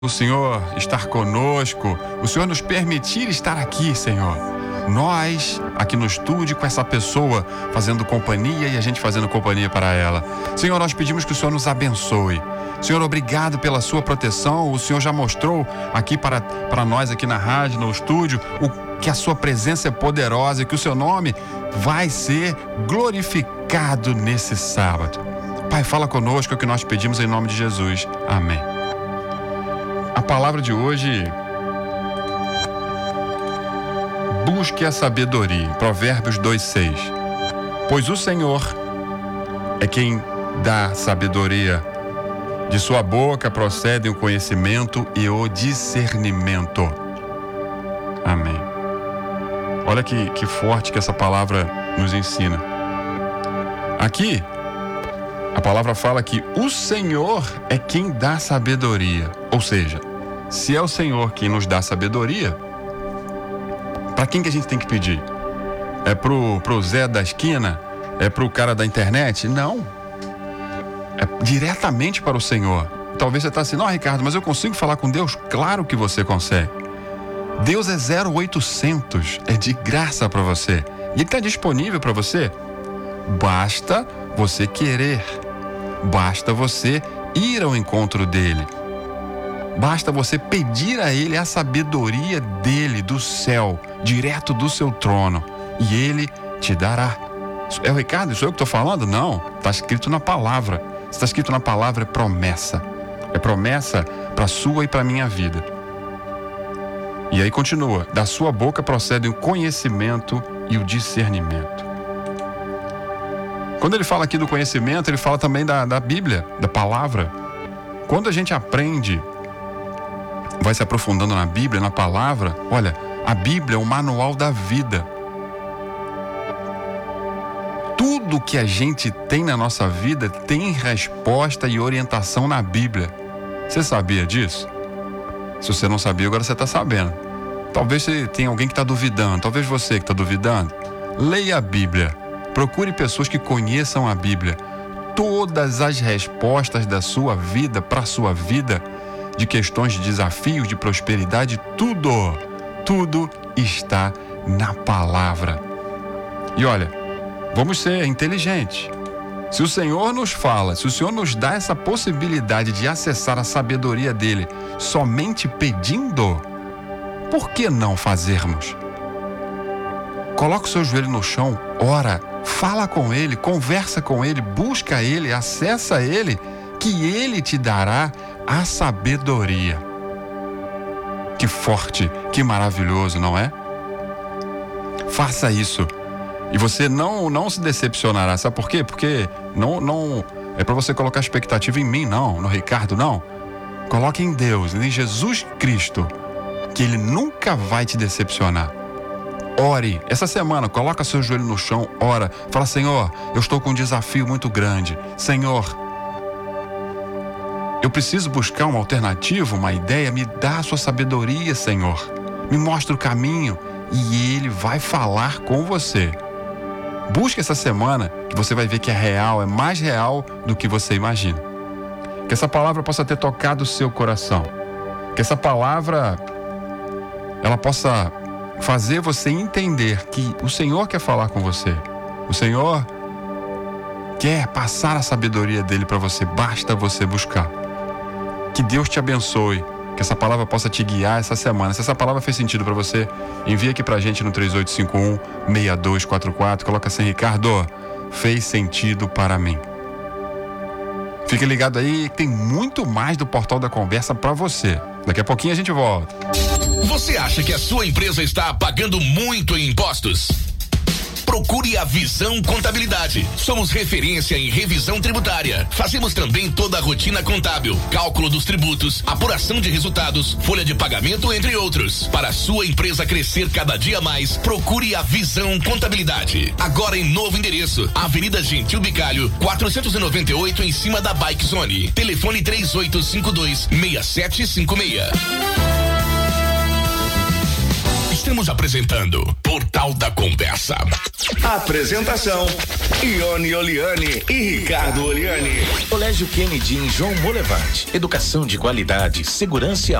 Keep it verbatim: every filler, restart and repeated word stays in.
o Senhor estar conosco, o Senhor nos permitir estar aqui, Senhor. Nós, aqui no estúdio, com essa pessoa fazendo companhia e a gente fazendo companhia para ela. Senhor, nós pedimos que o Senhor nos abençoe. Senhor, obrigado pela sua proteção. O Senhor já mostrou aqui para, para nós, aqui na rádio, no estúdio, o, que a sua presença é poderosa e que o seu nome vai ser glorificado nesse sábado. Pai, fala conosco, é o que nós pedimos em nome de Jesus. Amém. A palavra de hoje: busque a sabedoria. Provérbios dois, seis. Pois o Senhor é quem dá sabedoria. De sua boca procedem o conhecimento e o discernimento. Amém. Olha que, que forte que essa palavra nos ensina. Aqui, a palavra fala que o Senhor é quem dá sabedoria. Ou seja, se é o Senhor quem nos dá sabedoria, para quem que a gente tem que pedir? É pro, pro Zé da esquina? É pro cara da internet? Não. É diretamente para o Senhor. Talvez você está assim: não, Ricardo, mas eu consigo falar com Deus? Claro que você consegue. Deus é zero oitocentos, é de graça para você. E Ele está disponível para você. Basta você querer. Basta você ir ao encontro dEle. Basta você pedir a Ele a sabedoria dEle, do céu, direto do seu trono. E Ele te dará. É o Ricardo, isso eu que estou falando? Não, está escrito na palavra. Está escrito na palavra, é promessa. É promessa para a sua e para a minha vida. E aí continua: da sua boca procedem o conhecimento e o discernimento. Quando ele fala aqui do conhecimento, ele fala também da, da Bíblia, da palavra. Quando a gente aprende, vai se aprofundando na Bíblia, na palavra, olha, a Bíblia é o manual da vida. Tudo que a gente tem na nossa vida tem resposta e orientação na Bíblia. Você sabia disso? Se você não sabia, agora você está sabendo. Talvez você tenha alguém que está duvidando, talvez você que está duvidando. Leia a Bíblia. Procure pessoas que conheçam a Bíblia. Todas as respostas da sua vida, para a sua vida, de questões de desafios, de prosperidade, tudo, tudo está na palavra. E olha, vamos ser inteligentes. Se o Senhor nos fala, se o Senhor nos dá essa possibilidade de acessar a sabedoria dEle somente pedindo, por que não fazermos? Coloca o seu joelho no chão, ora, fala com Ele, conversa com Ele, busca Ele, acessa Ele, que Ele te dará a sabedoria. Que forte, que maravilhoso, não é? Faça isso. E você não, não se decepcionará. Sabe por quê? Porque não, não é para você colocar expectativa em mim, não. No Ricardo, não. Coloque em Deus, em Jesus Cristo, que Ele nunca vai te decepcionar. Ore. Essa semana, coloca seu joelho no chão, ora. Fala: Senhor, eu estou com um desafio muito grande. Senhor, eu preciso buscar uma alternativa, uma ideia. Me dá a sua sabedoria, Senhor. Me mostra o caminho. E Ele vai falar com você. Busque essa semana, que você vai ver que é real, é mais real do que você imagina. Que essa palavra possa ter tocado o seu coração. Que essa palavra, ela possa fazer você entender que o Senhor quer falar com você. O Senhor quer passar a sabedoria dEle para você. Basta você buscar. Que Deus te abençoe. Que essa palavra possa te guiar essa semana. Se essa palavra fez sentido para você, envie aqui pra gente no três oito cinco um, seis dois quatro quatro. Coloca assim: Ricardo, fez sentido para mim. Fique ligado aí, tem muito mais do Portal da Conversa para você. Daqui a pouquinho a gente volta. Você acha que a sua empresa está pagando muito em impostos? Procure a Visão Contabilidade. Somos referência em revisão tributária. Fazemos também toda a rotina contábil, cálculo dos tributos, apuração de resultados, folha de pagamento, entre outros. Para a sua empresa crescer cada dia mais, procure a Visão Contabilidade. Agora em novo endereço, Avenida Gentil Bicalho, quatrocentos e noventa e oito, em cima da Bike Zone. Telefone três oito cinco dois, seis sete cinco seis. Estamos apresentando Portal da Conversa. Apresentação: Ione Oliane e Ricardo Oliane. Colégio Kennedy em João Molevade. Educação de qualidade, segurança e